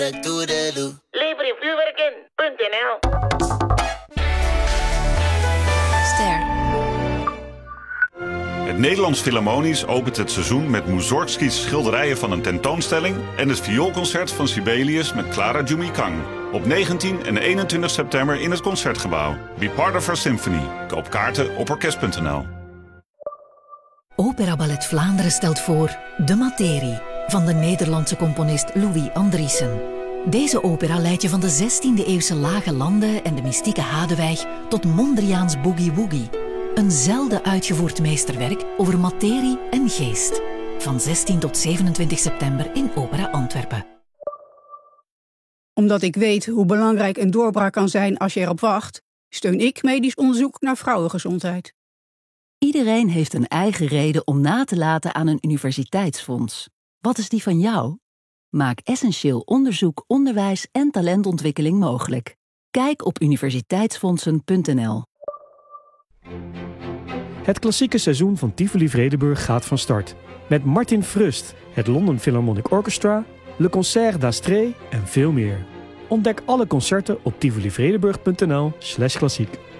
Levervuurwerken.nl. Ster. Het Nederlands Philharmonisch opent het seizoen met Mussorgskys schilderijen van een tentoonstelling en het vioolconcert van Sibelius met Clara Jumikang. Op 19 en 21 september in het Concertgebouw. Be part of our symphony. Koop kaarten op orkest.nl. Opera Ballet Vlaanderen stelt voor De Materie van de Nederlandse componist Louis Andriessen. Deze opera leidt je van de 16e-eeuwse lage landen en de mystieke Hadewijk tot Mondriaans Boogie Woogie. Een zelden uitgevoerd meesterwerk over materie en geest. Van 16 tot 27 september in Opera Antwerpen. Omdat ik weet hoe belangrijk een doorbraak kan zijn als je erop wacht, steun ik medisch onderzoek naar vrouwengezondheid. Iedereen heeft een eigen reden om na te laten aan een universiteitsfonds. Wat is die van jou? Maak essentieel onderzoek, onderwijs en talentontwikkeling mogelijk. Kijk op universiteitsfondsen.nl. Het klassieke seizoen van Tivoli Vredenburg gaat van start. Met Martin Frust, het London Philharmonic Orchestra, Le Concert d'Astrée en veel meer. Ontdek alle concerten op tivolivredenburg.nl/klassiek.